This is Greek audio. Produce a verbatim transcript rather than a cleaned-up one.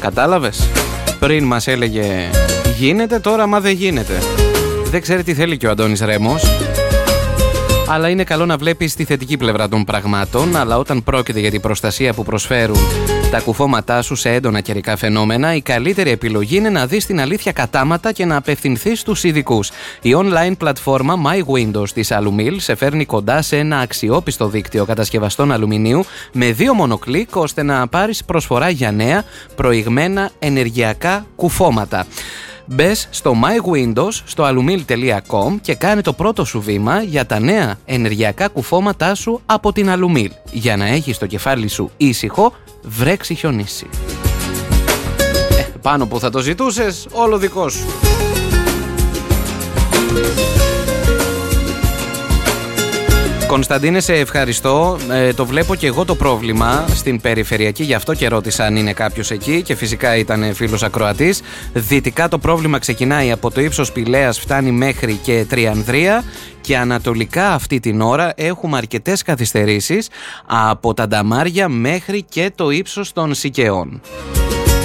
Κατάλαβες? Πριν μας έλεγε γίνεται, τώρα μα δεν γίνεται. Δεν ξέρει τι θέλει και ο Αντώνης Ρέμος. Αλλά είναι καλό να βλέπεις τη θετική πλευρά των πραγμάτων, αλλά όταν πρόκειται για την προστασία που προσφέρουν τα κουφώματά σου σε έντονα καιρικά φαινόμενα, η καλύτερη επιλογή είναι να δεις την αλήθεια κατάματα και να απευθυνθείς στους ειδικούς. Η online πλατφόρμα My Windows της Alumil σε φέρνει κοντά σε ένα αξιόπιστο δίκτυο κατασκευαστών αλουμινίου με δύο μόνο κλικ, ώστε να πάρεις προσφορά για νέα, προηγμένα ενεργειακά κουφώματα. Μπες στο My Windows στο alumil τελεία com και κάνε το πρώτο σου βήμα για τα νέα ενεργειακά κουφώματά σου από την Alumil, για να έχεις το κεφάλι σου ήσυχο, βρέξει χιονίσει. Ε, πάνω που θα το ζητούσες, όλο δικό σου. Κωνσταντίνε, σε ευχαριστώ. Ε, το βλέπω και εγώ το πρόβλημα στην περιφερειακή, γι' αυτό και ρώτησα αν είναι κάποιος εκεί και φυσικά ήταν φίλος ακροατής. Δυτικά το πρόβλημα ξεκινάει από το ύψος Πηλαίας, φτάνει μέχρι και Τριανδρία, και ανατολικά αυτή την ώρα έχουμε αρκετές καθυστερήσεις από τα Νταμάρια μέχρι και το ύψος των Σικαιών.